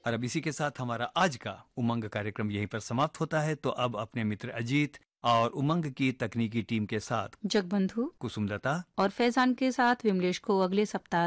और अब इसी के साथ हमारा आज का उमंग कार्यक्रम यहीं पर समाप्त होता है। तो अब अपने मित्र अजीत और उमंग की तकनीकी टीम के साथ जगबंधु, कुसुमलता और फैजान के साथ विमलेश को अगले सप्ताह